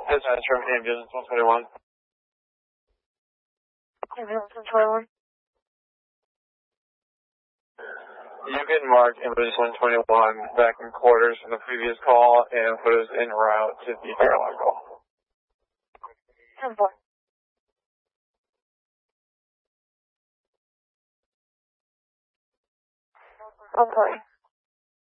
Dispatch from ambulance 121. Ambulance 121. You can mark ambulance 121 back in quarters from the previous call and put us en route to the Caroline call. 10-4. I'm sorry.